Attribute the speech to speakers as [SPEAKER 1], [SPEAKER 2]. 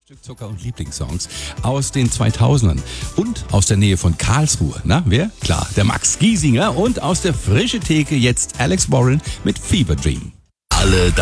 [SPEAKER 1] Stück Zucker und Lieblingssongs aus den 2000ern und aus der Nähe von Karlsruhe. Na, wer? Klar, der Max Giesinger und aus der frischen Theke jetzt Alex Warren mit Fever Dream.
[SPEAKER 2] Alle